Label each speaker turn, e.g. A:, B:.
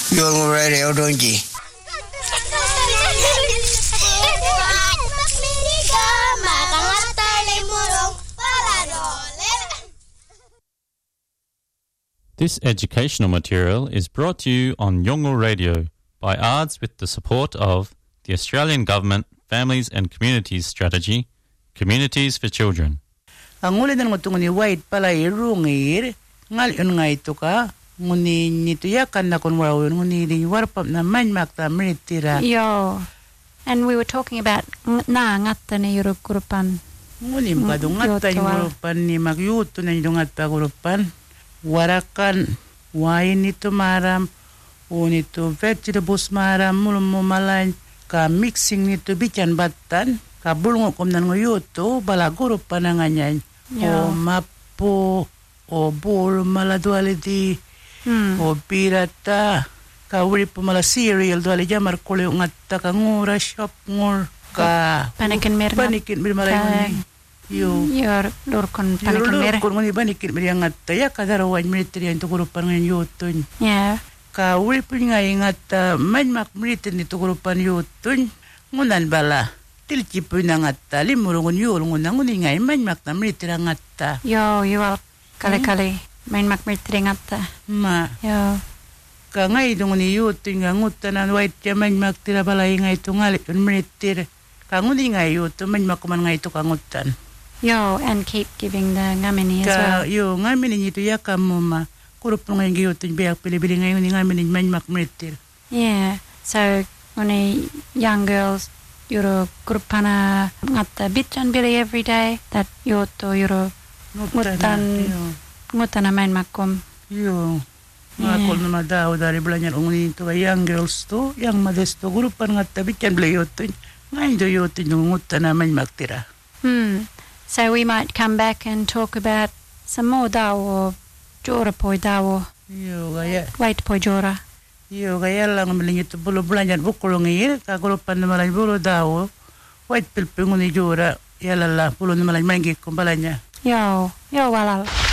A: Yung radio donji.
B: This educational material is brought to you on Yolngu Radio by ARDS with the support of the Australian Government Families and Communities Strategy, Communities for Children.
C: Ang ulit ng ngutong white pala irungir, ngayon nga ito ka, nguni nito yakan na kunwarawin, nguni warpap na manmakta minitira.
D: Yo, and we were talking about ngatta ni Yurukurupan.
C: Nguni makadong ngatta yung gurupan ni magyuto na yung ngatta gurupan. Warakan, wain nito maram, o nito vegetables maram, mulong malain, ka mixing nito bican batan, ka bulong kom na nguyuto, balaguro pa na nga niyan. O mapo, o bul maladuality, o pirata, ka uri po mala cereal, duali dyan markulo yung ngatta ka ngura, shop ngur, ka
D: panikin mir
C: malay
D: Yor lurkon panikin mir.
C: Lurkon ngoni banikin mir yang ngatta ya kadarawan military yang tukurupan ngayon yutun.
D: Yeah.
C: Ka uri po nga yung ngatta manmak military ni tukurupan yutun. Ngunan bala. Tilchi po na ngatta. Limurungon yulungon na nguni nga yung manmak na military ngatta.
D: Yo, yuwal kali-kali. Manmak military ngatta.
C: Ma.
D: Yo.
C: Ka ngayon nguni yutun nga nguta na white ya manmak tira bala yung nga ito ngalit yung military. Ka nguni nga yutun manmak kuman nga ito kangutan.
D: Yo, and keep giving the ngamini as well.
C: Yo, ngamini nito ya kamu ma. Kurup ngayon giyotun biyak pilibili ngayon ni ngamini manmak meritir.
D: Yeah, so when young girls, yuro kurupana ngatta bitchan bili every day. That yoto yuro ngutan na manmakum.
C: Yo, ngakol na madaw dari belanyan unguni to young girls to, young mothers to kurupan ngatta bitchan bili yotun. Ngayon do yotun yung ngutan na manmak tira.
D: So we might come back and talk about some more dawo, jora poi dawo.
C: Yo, gaya.
D: Wait poi jora.
C: Yo, gaya lang maling ito bulo belanjan bukulong ngir, kagurupan na malay bulo dawo. White pilpingon ni jora, yalala, bulo na malay manggik kumbalanya.
D: Yo, walal.